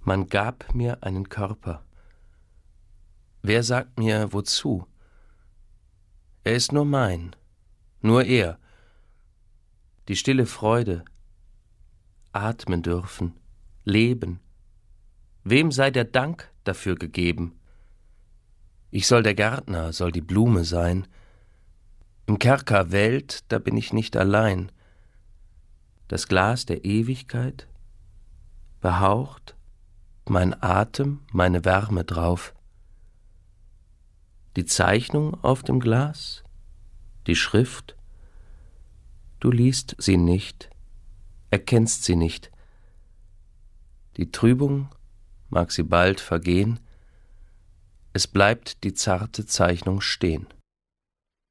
Man gab mir einen Körper. Wer sagt mir, wozu? Er ist nur mein, nur er. Die stille Freude, atmen dürfen, leben. Wem sei der Dank dafür gegeben? Ich soll der Gärtner, soll die Blume sein. Im Kerker Welt, da bin ich nicht allein. Das Glas der Ewigkeit, behaucht, mein Atem, meine Wärme drauf. Die Zeichnung auf dem Glas, die Schrift, du liest sie nicht, erkennst sie nicht. Die Trübung mag sie bald vergehen, es bleibt die zarte Zeichnung stehen.